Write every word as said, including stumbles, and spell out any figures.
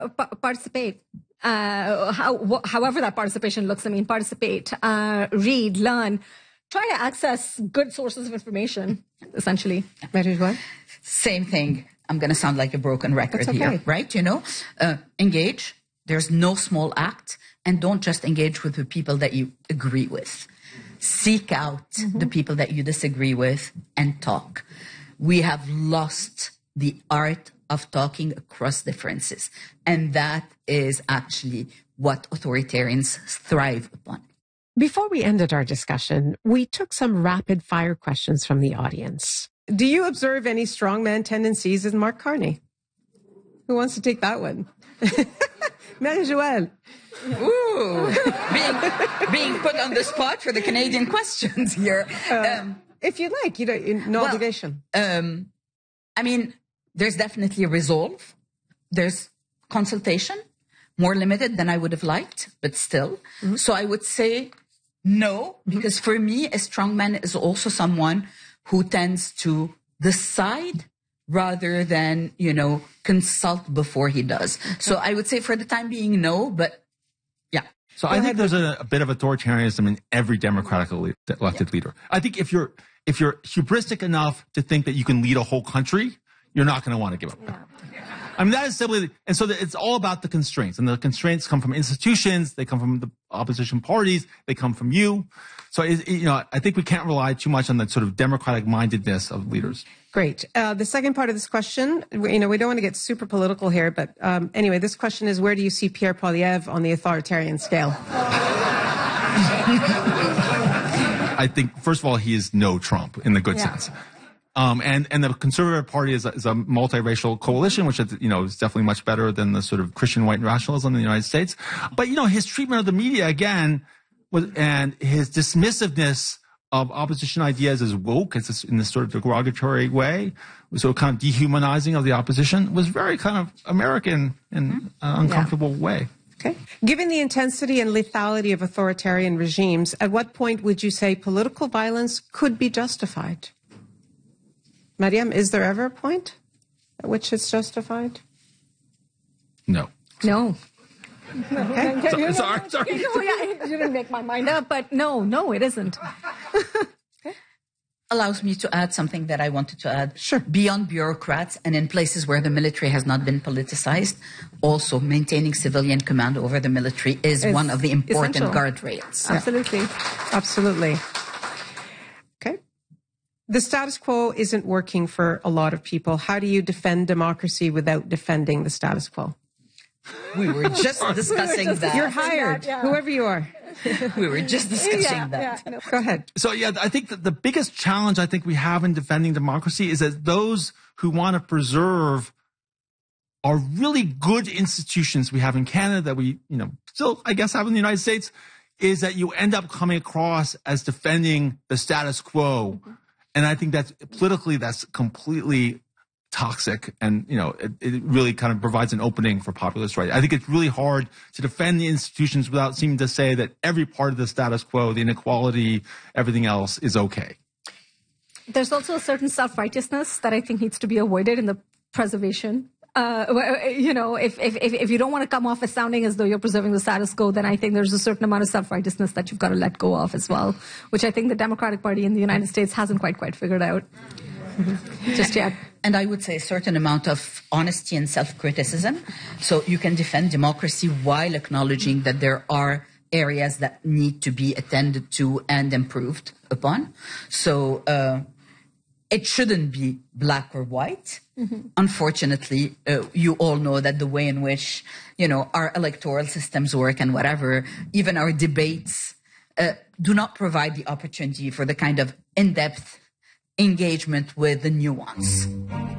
pa- participate. Uh, how, wh- however that participation looks, I mean, participate, uh, read, learn, try to access good sources of information, essentially. Marie-Joëlle? Same thing. I'm going to sound like a broken record okay. here, right? You know, uh, engage. There's no small act. And don't just engage with the people that you agree with. Seek out mm-hmm. the people that you disagree with and talk. We have lost the art of talking across differences. And that is actually what authoritarians thrive upon. Before we ended our discussion, we took some rapid fire questions from the audience. Do you observe any strongman tendencies in Mark Carney? Who wants to take that one? Marie-Joëlle. Ooh, being, being put on the spot for the Canadian questions here. Uh, um, if you like, you know, no well, obligation. Um, I mean, there's definitely a resolve. There's consultation, more limited than I would have liked, but still. Mm-hmm. So I would say no, because mm-hmm. for me, a strongman is also someone who tends to decide rather than, you know, consult before he does. Okay. So I would say for the time being, no, but yeah. So Go I ahead. think there's a, a bit of authoritarianism in every democratically elected yeah. leader. I think if you're, if you're hubristic enough to think that you can lead a whole country, you're not going to want to give up. Yeah. I mean, that is simply, and so it's all about the constraints, and the constraints come from institutions, they come from the opposition parties, they come from you. So, it, you know, I think we can't rely too much on the sort of democratic mindedness of leaders. Great. Uh, the second part of this question, you know, we don't want to get super political here, but um, anyway, this question is, where do you see Pierre Poilievre on the authoritarian scale? I think, first of all, he is no Trump in the good yeah. sense. Um, and, and the Conservative Party is a, is a multiracial coalition, which is, you know, is definitely much better than the sort of Christian white nationalism in the United States. But, you know, his treatment of the media, again, was, and his dismissiveness of opposition ideas as woke, as this, in this sort of derogatory way, so kind of dehumanizing of the opposition, was very kind of American in an uncomfortable yeah. way. Okay. Given the intensity and lethality of authoritarian regimes, at what point would you say political violence could be justified? Mariam, is there ever a point at which it's justified? No. No. Okay. So, sorry, sorry. No, yeah, I didn't make my mind up, but no, no, it isn't. Okay. Allows me to add something that I wanted to add. Sure. Beyond bureaucrats and in places where the military has not been politicized, also maintaining civilian command over the military is it's one of the important essential. guardrails. Yeah. Absolutely. Absolutely. Okay. The status quo isn't working for a lot of people. How do you defend democracy without defending the status quo? We were just discussing just that. You're hired, yeah. whoever you are. We were just discussing yeah, that. Yeah, go ahead. So, yeah, I think that the biggest challenge I think we have in defending democracy is that those who want to preserve our really good institutions we have in Canada that we, you know, still, I guess, have in the United States, is that you end up coming across as defending the status quo. Mm-hmm. And I think that's politically, that's completely toxic, and you know it, it really kind of provides an opening for populist right. I think it's really hard to defend the institutions without seeming to say that every part of the status quo, the inequality, everything else is okay. There's also a certain self-righteousness that I think needs to be avoided in the preservation. Uh, you know, if, if if you don't want to come off as sounding as though you're preserving the status quo, then I think there's a certain amount of self-righteousness that you've got to let go of as well, which I think the Democratic Party in the United States hasn't quite quite figured out. Mm-hmm. Just yet. And I would say a certain amount of honesty and self-criticism. So you can defend democracy while acknowledging that there are areas that need to be attended to and improved upon. So uh, it shouldn't be black or white. Mm-hmm. Unfortunately, uh, you all know that the way in which, you know, our electoral systems work and whatever, even our debates uh, do not provide the opportunity for the kind of in-depth engagement with the nuance.